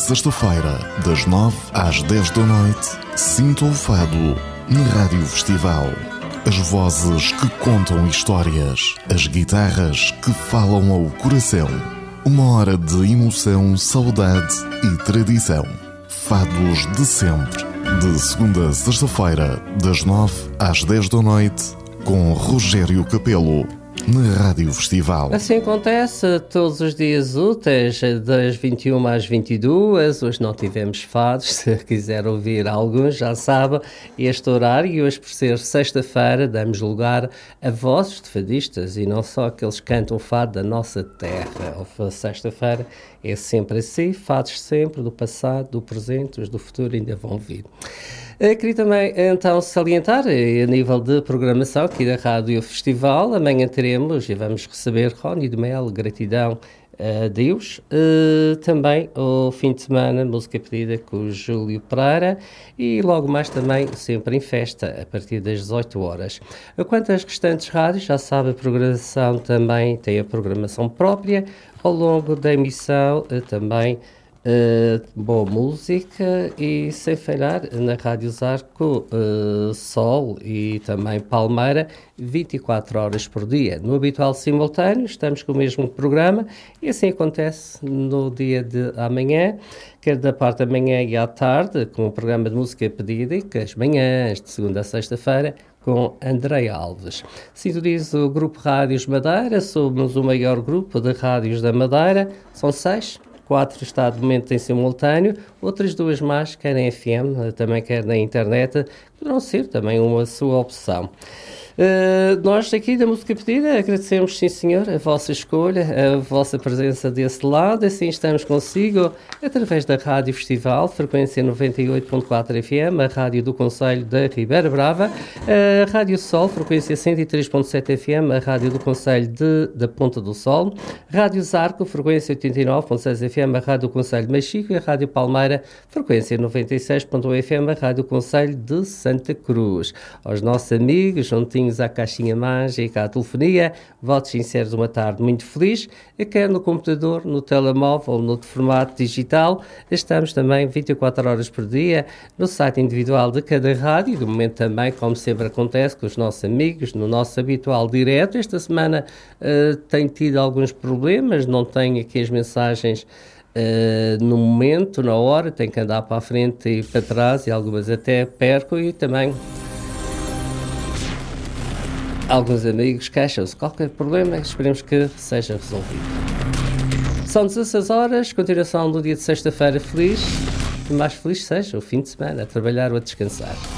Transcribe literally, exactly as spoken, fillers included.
sexta-feira, das nove às dez da noite, sinta o fado na Rádio Festival. As vozes que contam histórias, as guitarras que falam ao coração. Uma hora de emoção, saudade e tradição. Fados de sempre. De segunda a sexta-feira, das nove às dez da noite, com Rogério Capelo, na Rádio Festival. Assim acontece todos os dias úteis, das vinte e uma às vinte e duas. Hoje não tivemos fados, se quiser ouvir alguns já sabe este horário. E hoje, por ser sexta-feira, damos lugar a vozes de fadistas e não só aqueles que cantam fado da nossa terra. Sexta-feira é sempre assim, fados sempre do passado, do presente, os do futuro ainda vão vir. Queria também então salientar, a nível de programação aqui da Rádio Festival, amanhã teremos e vamos receber Rony de Mel, Gratidão a Deus, uh, também o fim de semana, música pedida com o Júlio Pereira e logo mais também sempre em festa, a partir das dezoito horas. Quanto às restantes rádios, já sabe, a programação também tem a programação própria, ao longo da emissão uh, também Uh, boa música e sem falhar na Rádio Zarco, uh, Sol e também Palmeira, vinte e quatro horas por dia. No habitual simultâneo estamos com o mesmo programa e assim acontece no dia de amanhã, quer da parte da manhã e à tarde, com o programa de música pedida e que as manhãs de segunda a sexta-feira com André Alves. Sintoniza o Grupo Rádios Madeira, somos o maior grupo de rádios da Madeira, são seis. Quatro está de momento em simultâneo, outras duas mais querem F M, também quer na internet, poderão ser também uma sua opção. Uh, nós aqui da Música Pedida agradecemos, sim senhor, a vossa escolha, a vossa presença desse lado, assim estamos consigo através da Rádio Festival, frequência noventa e oito ponto quatro F M, a Rádio do Concelho da Ribeira Brava, a Rádio Sol, frequência cento e três ponto sete F M, a Rádio do Concelho de, da Ponta do Sol, Rádio Zarco, frequência oitenta e nove ponto seis F M, a Rádio do Concelho de Machico e a Rádio Palmeira, frequência noventa e seis ponto um F M, a Rádio do Concelho de Santa Cruz. Aos nossos amigos, juntinhos à caixinha mágica, à telefonia, votos sinceros, uma tarde muito feliz, quer no computador, no telemóvel, no formato digital. Estamos também vinte e quatro horas por dia no site individual de cada rádio, do momento também, como sempre acontece com os nossos amigos, no nosso habitual direto. Esta semana uh, tem tido alguns problemas, não tenho aqui as mensagens Uh, no momento, na hora, tenho que andar para a frente e para trás e algumas até perco e também alguns amigos queixam-se. Qualquer problema, esperemos que seja resolvido. São dezesseis horas, continuação do dia de sexta-feira feliz, e mais feliz seja o fim de semana, a trabalhar ou a descansar.